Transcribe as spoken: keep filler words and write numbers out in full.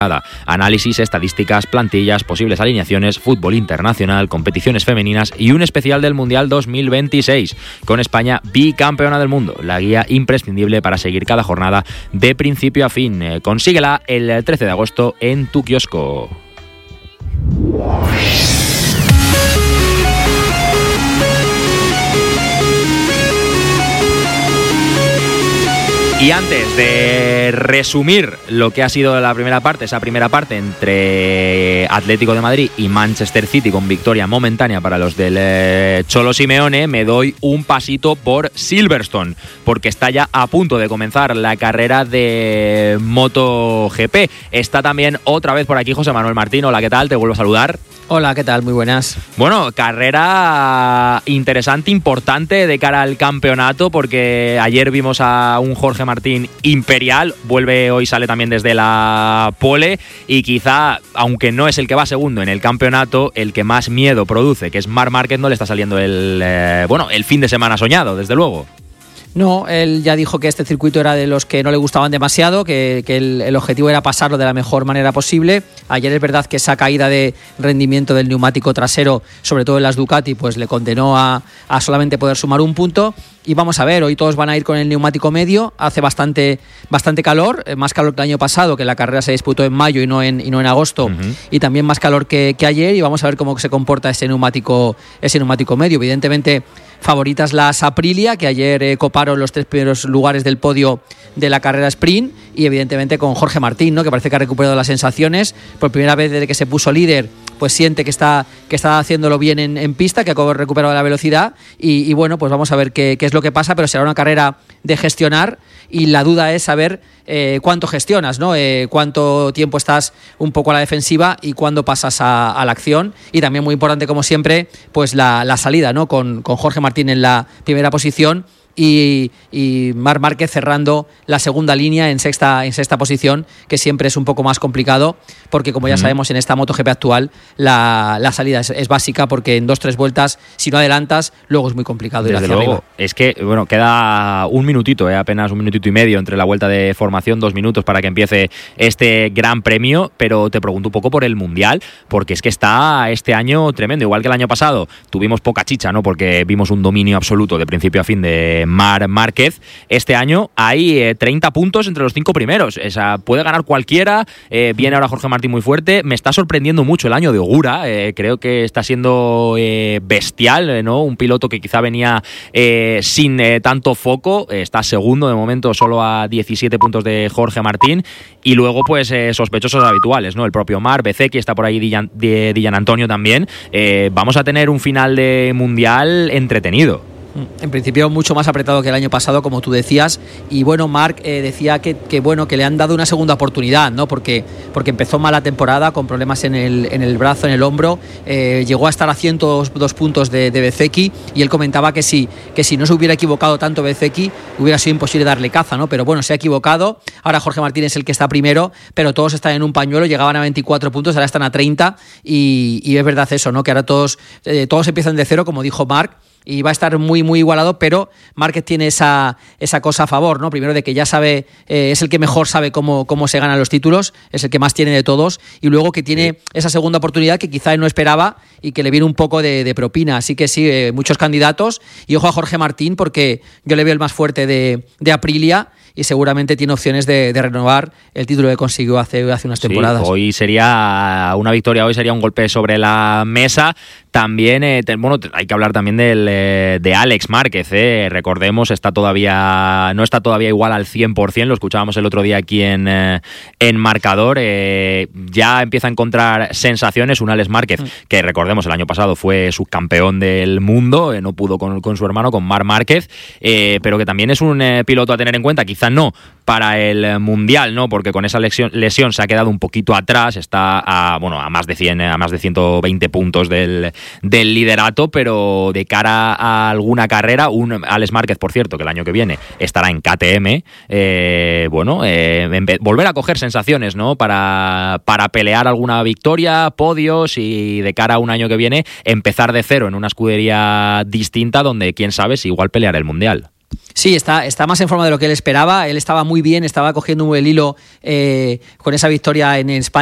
Análisis, estadísticas, plantillas, posibles alineaciones, fútbol internacional, competiciones femeninas y un especial del Mundial dos mil veintiséis, con España bicampeona del mundo. La guía imprescindible para seguir cada jornada de principio a fin. Eh, consíguela el trece de agosto en tu kiosco. Y antes de resumir lo que ha sido la primera parte, esa primera parte entre Atlético de Madrid y Manchester City con victoria momentánea para los del Cholo Simeone, me doy un pasito por Silverstone, porque está ya a punto de comenzar la carrera de MotoGP. Está también otra vez por aquí José Manuel Martín. Hola, ¿qué tal? Te vuelvo a saludar. Hola, ¿qué tal? Muy buenas. Bueno, carrera interesante, importante de cara al campeonato, porque ayer vimos a un Jorge Martín imperial, vuelve hoy, sale también desde la pole, y quizá, aunque no es el que va segundo en el campeonato, el que más miedo produce, que es Marc Márquez, no le está saliendo el, eh, bueno, el fin de semana soñado, desde luego. No, él ya dijo que este circuito era de los que no le gustaban demasiado, que, que el, el objetivo era pasarlo de la mejor manera posible. Ayer es verdad que esa caída de rendimiento del neumático trasero, sobre todo en las Ducati, pues le condenó a, a solamente poder sumar un punto. Y vamos a ver, hoy todos van a ir con el neumático medio, hace bastante, bastante calor, más calor que el año pasado, que la carrera se disputó en mayo y no en, y no en agosto, uh-huh. Y también más calor que, que ayer, y vamos a ver cómo se comporta ese neumático, ese neumático medio. Evidentemente, favoritas las Aprilia, que ayer eh, coparon los tres primeros lugares del podio de la carrera sprint, y evidentemente con Jorge Martín, ¿no?, que parece que ha recuperado las sensaciones. Por primera vez desde que se puso líder, pues siente que está, que está haciéndolo bien en, en pista, que ha recuperado la velocidad, y, y bueno, pues vamos a ver qué, qué es lo que pasa, pero será una carrera de gestionar, y la duda es saber eh, cuánto gestionas, ¿no? Eh, cuánto tiempo estás un poco a la defensiva y cuándo pasas a, a la acción, y también muy importante, como siempre, pues la, la salida, ¿no?, con, con Jorge Martín en la primera posición, y, y Marc Márquez cerrando la segunda línea en sexta, en sexta posición, que siempre es un poco más complicado, porque como ya uh-huh. sabemos, en esta MotoGP actual la, la salida es, es básica, porque en dos tres vueltas, si no adelantas, luego es muy complicado ir Desde hacia luego. arriba. Es que, bueno, queda un minutito, eh, apenas un minutito y medio entre la vuelta de formación, dos minutos para que empiece este gran premio, pero te pregunto un poco por el Mundial, porque es que está este año tremendo, igual que el año pasado tuvimos poca chicha, ¿no?, porque vimos un dominio absoluto de principio a fin de Marc Márquez. Este año hay eh, treinta puntos entre los cinco primeros. O sea, puede ganar cualquiera. Eh, viene ahora Jorge Martín muy fuerte. Me está sorprendiendo mucho el año de Ogura. Eh, creo que está siendo eh, bestial, ¿no? Un piloto que quizá venía eh, sin eh, tanto foco. Eh, está segundo de momento, solo a diecisiete puntos de Jorge Martín. Y luego, pues, eh, sospechosos habituales, ¿no? El propio Marc, Bezzecchi, está por ahí Dillan, Dillan Antonio también. Eh, vamos a tener un final de Mundial entretenido. En principio mucho más apretado que el año pasado, como tú decías, y bueno, Marc eh, decía que, que bueno, que le han dado una segunda oportunidad, ¿no? Porque, porque empezó mal la temporada con problemas en el, en el brazo, en el hombro, eh, llegó a estar a ciento dos puntos de, de Bezzecchi, y él comentaba que si, que si no se hubiera equivocado tanto Bezzecchi, hubiera sido imposible darle caza, ¿no? Pero bueno, se ha equivocado. Ahora Jorge Martín es el que está primero, pero todos están en un pañuelo, llegaban a veinticuatro puntos, ahora están a treinta, y, y es verdad eso, ¿no? Que ahora todos, eh, todos empiezan de cero, como dijo Marc, y va a estar muy muy igualado, pero Márquez tiene esa, esa cosa a favor, ¿no? Primero, de que ya sabe, eh, es el que mejor sabe cómo, cómo se ganan los títulos, es el que más tiene de todos, y luego que tiene esa segunda oportunidad que quizá él no esperaba y que le viene un poco de, de propina. Así que sí, eh, muchos candidatos, y ojo a Jorge Martín, porque yo le veo el más fuerte de, de Aprilia, y seguramente tiene opciones de, de renovar el título que consiguió hace, hace unas temporadas. Sí, hoy sería una victoria, hoy sería un golpe sobre la mesa. También, eh, te, bueno, hay que hablar también del, eh, de Alex Márquez, eh. recordemos, está todavía no está todavía igual al cien por ciento, lo escuchábamos el otro día aquí en, eh, en Marcador, eh, ya empieza a encontrar sensaciones, un Alex Márquez, mm. que recordemos el año pasado fue subcampeón del mundo, eh, no pudo con, con su hermano, con Marc Márquez, eh, pero que también es un eh, piloto a tener en cuenta, quizás no para el Mundial, ¿no? Porque con esa lesión, lesión se ha quedado un poquito atrás, está a, bueno, a más de cien, a más de ciento veinte puntos del, del liderato, pero de cara a alguna carrera, un Alex Márquez, por cierto, que el año que viene estará en K T M, eh, bueno, eh, volver a coger sensaciones, ¿no? Para, para pelear alguna victoria, podios, y de cara a un año que viene empezar de cero en una escudería distinta donde quién sabe si igual pelear el Mundial. Sí, está, está más en forma de lo que él esperaba. Él estaba muy bien, estaba cogiendo el hilo eh, con esa victoria en España.